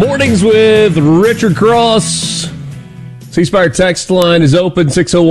Mornings with Richard Cross. C Spire text line is open,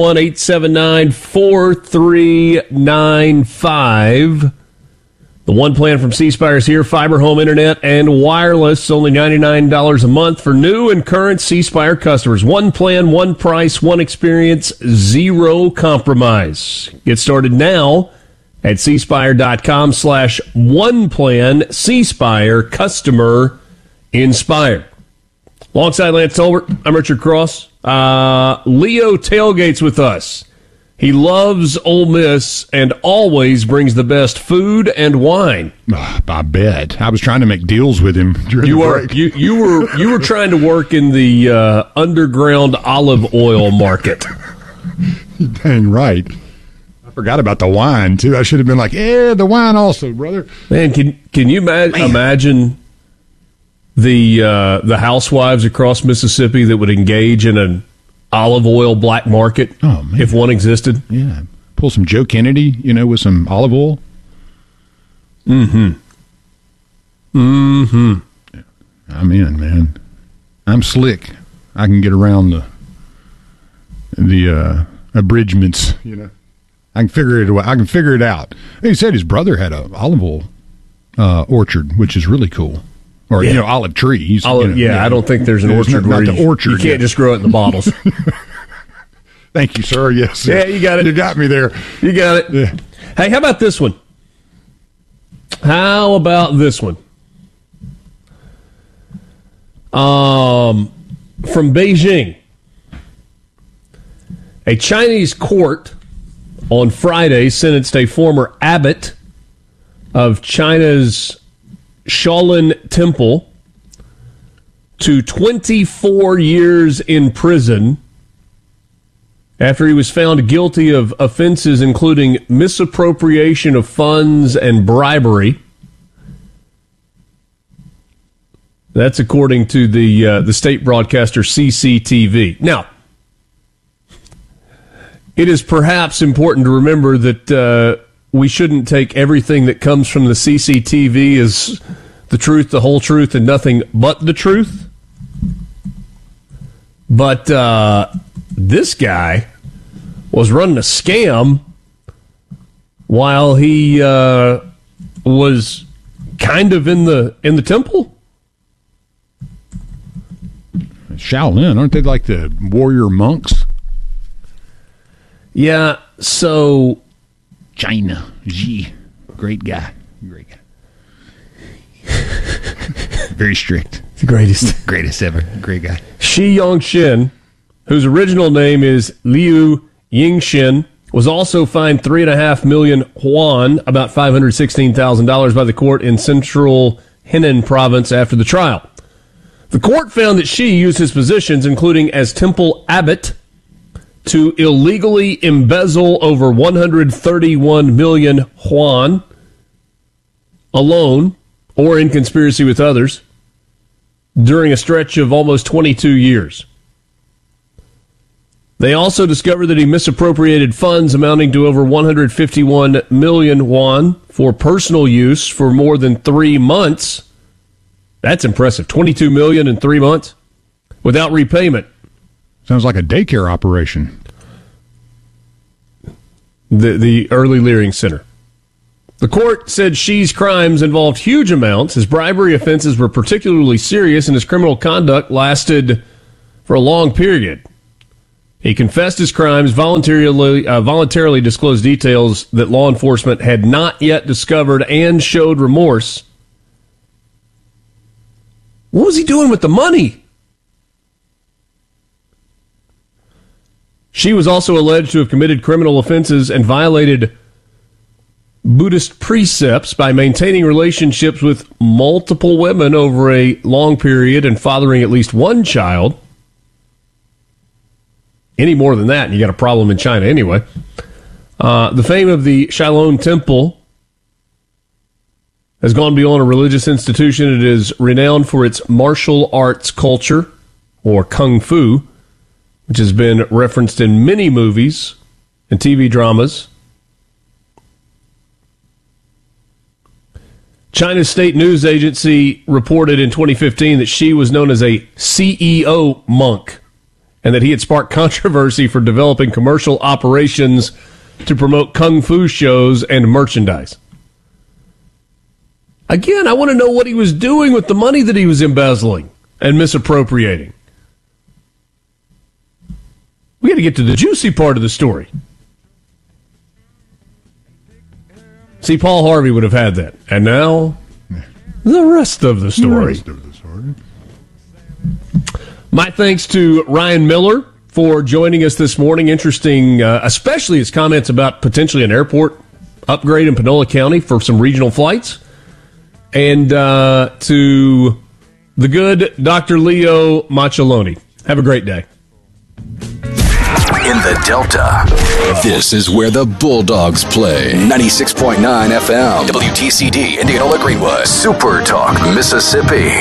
601-879-4395. The one plan from C Spire is here, fiber home internet and wireless, only $99 a month for new and current C Spire customers. One plan, one price, one experience, zero compromise. Get started now at cspire.com/one plan. C Spire, customer inspired. Alongside Lance Tolbert, I'm Richard Cross. Leo tailgates with us. He loves Ole Miss and always brings the best food and wine. I bet. I was trying to make deals with him during the break. You were trying to work in the underground olive oil market. Dang right. I forgot about the wine too. I should have been like, the wine also, brother. Man, can you imagine the housewives across Mississippi that would engage in an olive oil black market if one existed? Yeah. Pull some Joe Kennedy, with some olive oil. Mm-hmm. Yeah, I'm in, man. I'm slick. I can get around the abridgments, I can figure it out. He said his brother had an olive oil orchard, which is really cool. Or, olive trees. I don't think there's an orchard where you can't just grow it in the bottles. Thank you, sir. Yes. Yeah, you got it. You got me there. You got it. Yeah. Hey, how about this one? From Beijing. A Chinese court on Friday sentenced a former abbot of China's Shaolin Temple to 24 years in prison after he was found guilty of offenses including misappropriation of funds and bribery. That's according to the state broadcaster CCTV. Now, it is perhaps important to remember that we shouldn't take everything that comes from the CCTV as the truth, the whole truth, and nothing but the truth. But this guy was running a scam while he was kind of in the temple. Shaolin, aren't they like the warrior monks? Yeah, so China, Xi, great guy. Very strict. The greatest. Greatest ever. Great guy. Shi Yongxin, whose original name is Liu Yingxin, was also fined 3.5 million yuan, about $516,000, by the court in central Henan province after the trial. The court found that Shi used his positions, including as temple abbot, to illegally embezzle over 131 million yuan alone, or in conspiracy with others, during a stretch of almost 22 years. They also discovered that he misappropriated funds amounting to over 151 million yuan for personal use for more than 3 months. That's impressive. 22 million in 3 months without repayment. Sounds like a daycare operation. The Early Learning Center. The court said Shi's crimes involved huge amounts. His bribery offenses were particularly serious, and his criminal conduct lasted for a long period. He confessed his crimes, voluntarily disclosed details that law enforcement had not yet discovered, and showed remorse. What was he doing with the money? She was also alleged to have committed criminal offenses and violated Buddhist precepts by maintaining relationships with multiple women over a long period and fathering at least one child. Any more than that, and you got a problem in China anyway. The fame of the Shaolin Temple has gone beyond a religious institution. It is renowned for its martial arts culture, or kung fu, which has been referenced in many movies and TV dramas. China's state news agency reported in 2015 that Xi was known as a CEO monk and that he had sparked controversy for developing commercial operations to promote kung fu shows and merchandise. Again, I want to know what he was doing with the money that he was embezzling and misappropriating. We got to get to the juicy part of the story. See, Paul Harvey would have had that. And now, the rest of the story. My thanks to Ryan Miller for joining us this morning. Interesting, especially his comments about potentially an airport upgrade in Panola County for some regional flights. And to the good Dr. Leo Macelloni. Have a great day. In the Delta, this is where the Bulldogs play. 96.9 FM, WTCD, Indianola Greenwood, Super Talk, Mississippi.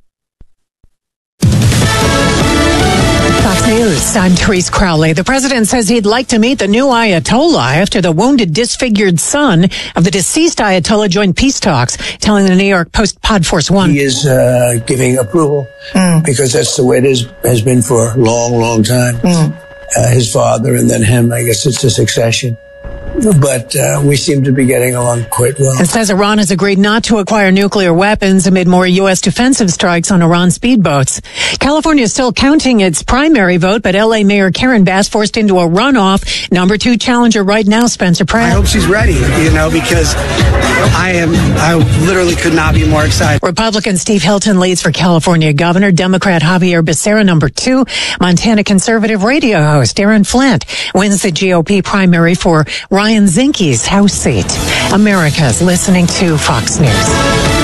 Fox News, I'm Therese Crowley. The president says he'd like to meet the new Ayatollah after the wounded, disfigured son of the deceased Ayatollah joined peace talks, telling the New York Post Pod Force One. He is giving approval because that's the way it has been for a long, long time. His father and then him, I guess it's a succession. But we seem to be getting along quite well. It says Iran has agreed not to acquire nuclear weapons amid more U.S. defensive strikes on Iran speedboats. California is still counting its primary vote, but L.A. Mayor Karen Bass forced into a runoff. Number 2 challenger right now, Spencer Pratt. I hope she's ready, because I literally could not be more excited. Republican Steve Hilton leads for California governor. Democrat Javier Becerra, number 2. Montana conservative radio host Aaron Flint wins the GOP primary for Ryan Zinke's House seat. America's listening to Fox News.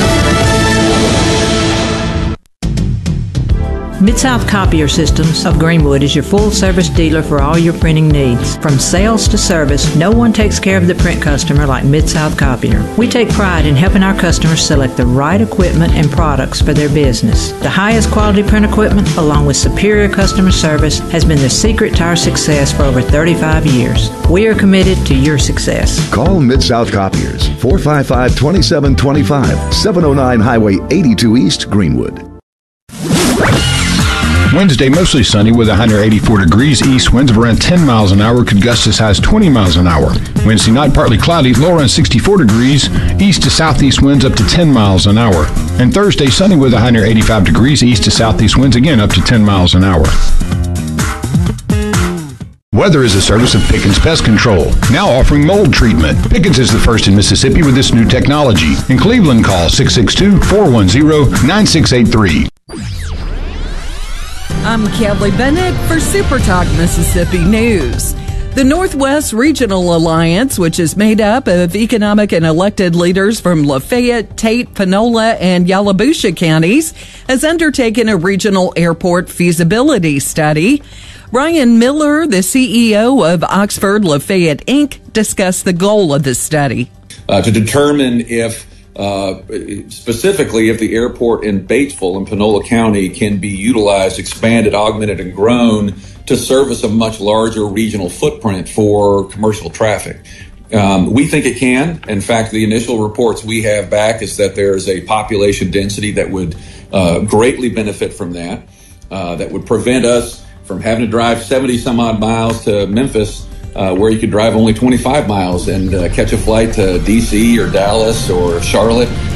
Mid-South Copier Systems of Greenwood is your full-service dealer for all your printing needs. From sales to service, no one takes care of the print customer like Mid-South Copier. We take pride in helping our customers select the right equipment and products for their business. The highest quality print equipment, along with superior customer service, has been the secret to our success for over 35 years. We are committed to your success. Call Mid-South Copiers, 455-2725, 709 Highway 82 East, Greenwood. Wednesday, mostly sunny with 184 degrees. East winds of around 10 miles an hour, could gust as high as 20 miles an hour. Wednesday night, partly cloudy, low around 64 degrees. East to southeast winds up to 10 miles an hour. And Thursday, sunny with 185 degrees. East to southeast winds again up to 10 miles an hour. Weather is a service of Pickens Pest Control, now offering mold treatment. Pickens is the first in Mississippi with this new technology. In Cleveland, call 662-410-9683. I'm Kelly Bennett for Super Talk Mississippi News. The Northwest Regional Alliance, which is made up of economic and elected leaders from Lafayette, Tate, Panola, and Yalobusha counties, has undertaken a regional airport feasibility study. Ryan Miller, the CEO of Oxford Lafayette Inc., discussed the goal of the study. To determine if specifically if the airport in Batesville in Panola County can be utilized, expanded, augmented, and grown to service a much larger regional footprint for commercial traffic. We think it can. In fact, the initial reports we have back is that there's a population density that would greatly benefit from that, that would prevent us from having to drive 70 some odd miles to Memphis, where you could drive only 25 miles and catch a flight to D.C. or Dallas or Charlotte